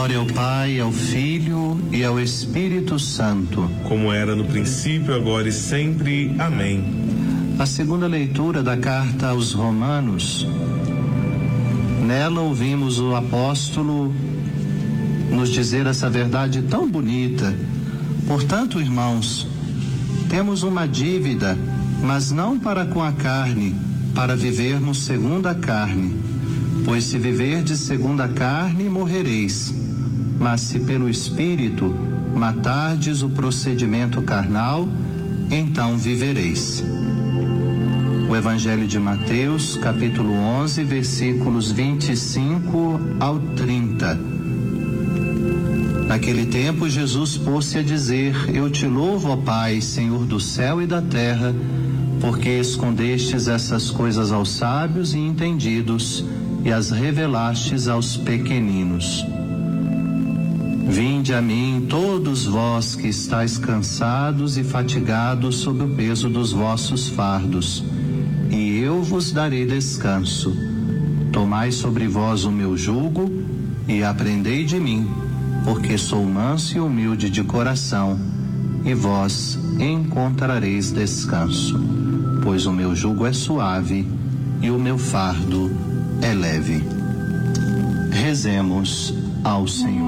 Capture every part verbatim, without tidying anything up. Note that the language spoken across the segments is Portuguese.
Glória ao Pai, ao Filho e ao Espírito Santo. Como era no princípio, agora e sempre. Amém. A segunda leitura da carta aos Romanos. Nela ouvimos o apóstolo nos dizer essa verdade tão bonita. Portanto, irmãos, temos uma dívida, mas não para com a carne, para vivermos segundo a carne. Pois se viverdes segundo a carne, morrereis. Mas se pelo Espírito matardes o procedimento carnal, então vivereis. O Evangelho de Mateus, capítulo onze, versículos vinte e cinco ao trinta. Naquele tempo, Jesus pôs-se a dizer: Eu te louvo, ó Pai, Senhor do céu e da terra, porque escondestes essas coisas aos sábios e entendidos e as revelastes aos pequeninos. Vinde a mim, todos vós que estáis cansados e fatigados sob o peso dos vossos fardos, e eu vos darei descanso. Tomai sobre vós o meu jugo e aprendei de mim, porque sou manso e humilde de coração, e vós encontrareis descanso. Pois o meu jugo é suave e o meu fardo é leve. Rezemos ao Senhor.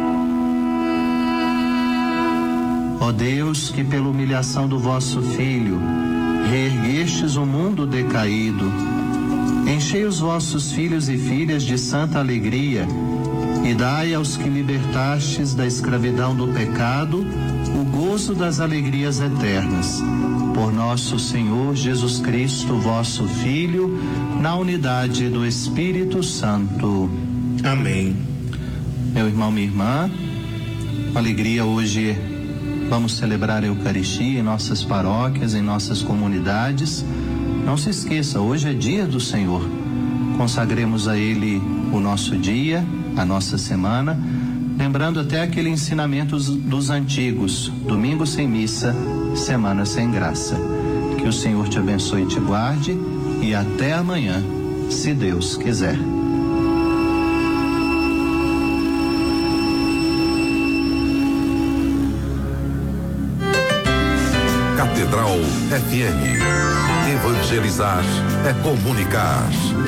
Ó Deus, que pela humilhação do vosso Filho reerguestes o mundo decaído, enchei os vossos filhos e filhas de santa alegria e dai aos que libertastes da escravidão do pecado o gozo das alegrias eternas. Por nosso Senhor Jesus Cristo, vosso Filho, na unidade do Espírito Santo. Amém. Meu irmão, minha irmã, alegria hoje. Vamos celebrar a Eucaristia em nossas paróquias, em nossas comunidades. Não se esqueça, hoje é dia do Senhor. Consagremos a Ele o nosso dia, a nossa semana, lembrando até aquele ensinamento dos, dos antigos: domingo sem missa, semana sem graça. Que o Senhor te abençoe e te guarde, e até amanhã, se Deus quiser. Catedral F M. Evangelizar é comunicar.